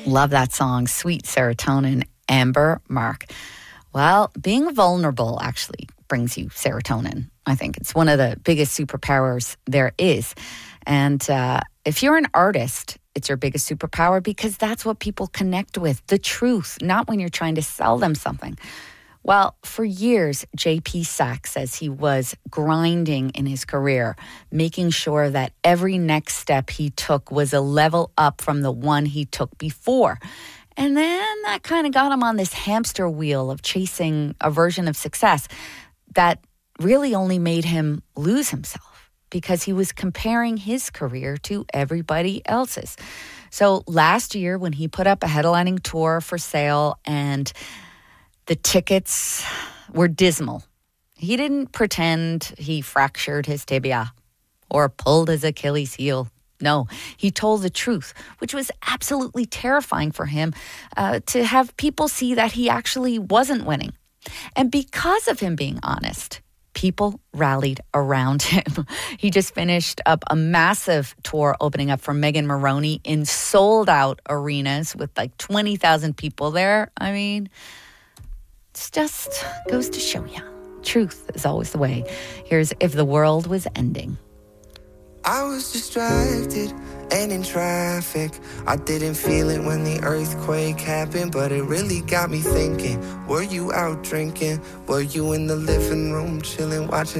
Love that song, Sweet Serotonin, Amber Mark. Well, being vulnerable actually brings you serotonin. I think it's one of the biggest superpowers there is. And if you're an artist, it's your biggest superpower because that's what people connect with, the truth, not when you're trying to sell them something. Well, for years, J.P. Sachs says he was grinding in his career, making sure that every next step he took was a level up from the one he took before. And then that kind of got him on this hamster wheel of chasing a version of success that really only made him lose himself because he was comparing his career to everybody else's. So last year, when he put up a headlining tour for sale and the tickets were dismal, he didn't pretend he fractured his tibia or pulled his Achilles heel. No, he told the truth, which was absolutely terrifying for him to have people see that he actually wasn't winning. And because of him being honest, people rallied around him. He just finished up a massive tour opening up for Megan Moroney in sold-out arenas with like 20,000 people there. I mean, it just goes to show you, truth is always the way. Here's If the World Was Ending. I was distracted and in traffic. I didn't feel it when the earthquake happened, but it really got me thinking. Were you out drinking? Were you in the living room chilling, watching